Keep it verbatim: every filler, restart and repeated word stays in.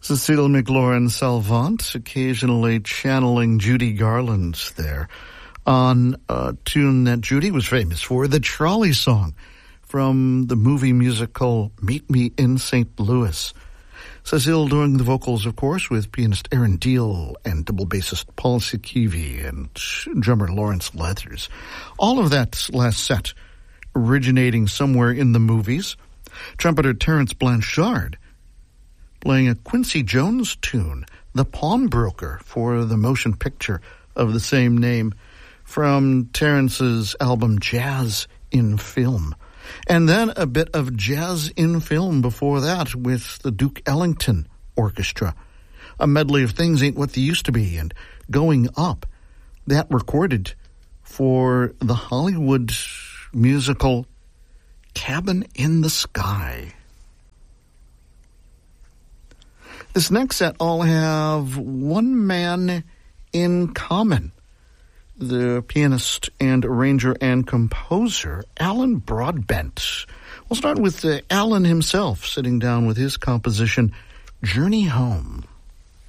Cecile McLaurin-Salvant, occasionally channeling Judy Garland there on a tune that Judy was famous for, the Trolley Song from the movie musical Meet Me in Saint Louis. Cecile doing the vocals, of course, with pianist Aaron Deal and double bassist Paul Sikivi and drummer Lawrence Leathers. All of that last set originating somewhere in the movies. Trumpeter Terence Blanchard playing a Quincy Jones tune, The Pawnbroker, for the motion picture of the same name from Terence's album Jazz in Film. And then a bit of jazz in film before that with the Duke Ellington Orchestra. A medley of Things Ain't What They Used to Be and Going Up. That recorded for the Hollywood musical Cabin in the Sky. This next set all have one man in common. The pianist and arranger and composer, Alan Broadbent. We'll start with uh, Alan himself sitting down with his composition, Journey Home.